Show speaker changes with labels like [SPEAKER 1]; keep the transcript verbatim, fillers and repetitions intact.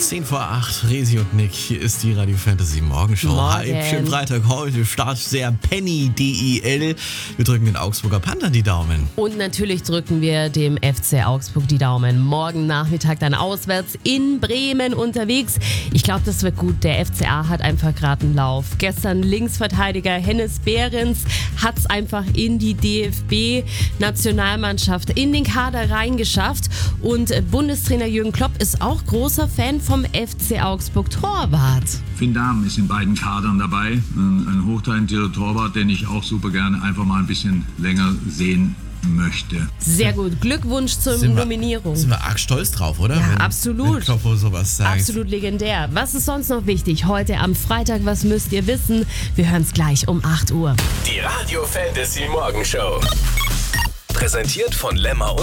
[SPEAKER 1] zehn vor acht, Resi und Nick, hier ist die Radio Fantasy Morgenshow.
[SPEAKER 2] Morgen.
[SPEAKER 1] Hi, schönen Freitag heute, Start der Penny D I L. Wir drücken den Augsburger Panther die Daumen.
[SPEAKER 2] Und natürlich drücken wir dem F C Augsburg die Daumen. Morgen Nachmittag dann auswärts in Bremen unterwegs. Ich glaube, das wird gut. Der F C A hat einfach gerade einen Lauf. Gestern Linksverteidiger Hennes Behrens hat es einfach in die D F B-Nationalmannschaft, in den Kader reingeschafft. Und Bundestrainer Jürgen Klopp ist auch großer Fan vom F C Augsburg Torwart.
[SPEAKER 3] Finn Dahm ist in beiden Kadern dabei. Ein, ein hochtalentierter Torwart, den ich auch super gerne einfach mal ein bisschen länger sehen möchte.
[SPEAKER 2] Sehr gut. Glückwunsch zur
[SPEAKER 1] Sind wir-
[SPEAKER 2] Nominierung.
[SPEAKER 1] Sind wir arg stolz drauf, oder?
[SPEAKER 2] Ja,
[SPEAKER 1] wenn,
[SPEAKER 2] absolut.
[SPEAKER 1] Wenn Kloppo sowas sagt.
[SPEAKER 2] Absolut legendär. Was ist sonst noch wichtig? Heute am Freitag, was müsst ihr wissen? Wir hören es gleich um acht Uhr.
[SPEAKER 4] Die Radio Fantasy Morgenshow. Präsentiert von Lemmer